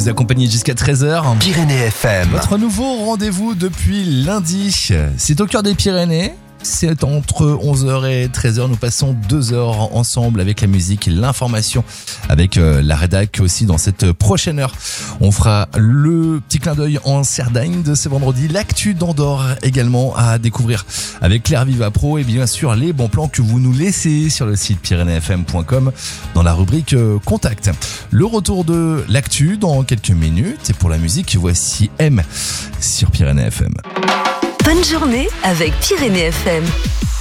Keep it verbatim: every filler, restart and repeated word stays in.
vous accompagner jusqu'à treize heures. Pyrénées F M. Votre nouveau rendez-vous depuis lundi, c'est au cœur des Pyrénées. C'est entre onze heures et treize heures. Nous passons deux heures ensemble avec la musique et l'information, avec euh, la rédac aussi dans cette prochaine heure. On fera le petit clin d'œil en Cerdagne de ce vendredi, l'actu d'Andorre également à découvrir avec Claire Viva Pro et bien sûr les bons plans que vous nous laissez sur le site pyrénées f m point com dans la rubrique euh, Contact. Le retour de l'actu dans quelques minutes et pour la musique, voici M sur Pyrénées F M. Bonne journée avec Pyrénées F M.